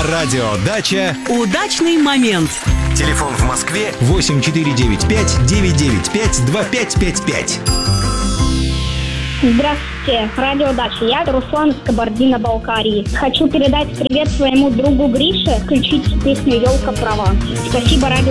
На радио «Дача» удачный момент. Телефон в Москве 8495-995-2555. Здравствуйте, радио «Дача». Я Руслан из Кабардино-Балкарии. Хочу передать привет своему другу Грише, включить песню «Елка права». Спасибо, радио